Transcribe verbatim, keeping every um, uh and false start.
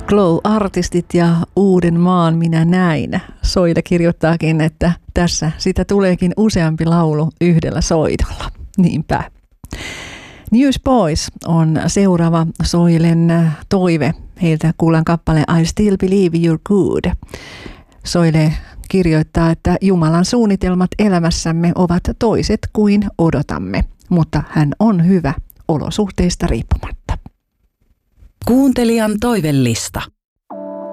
Glow-artistit ja uuden maan minä näin. Soile kirjoittaakin, että tässä sitä tuleekin useampi laulu yhdellä soitolla. Niinpä. Newsboys on seuraava Soilen toive. Heiltä kuullaan kappale I Still Believe You're Good. Soile kirjoittaa, että Jumalan suunnitelmat elämässämme ovat toiset kuin odotamme, mutta hän on hyvä olosuhteista riippumatta. Kuuntelijan toivellista.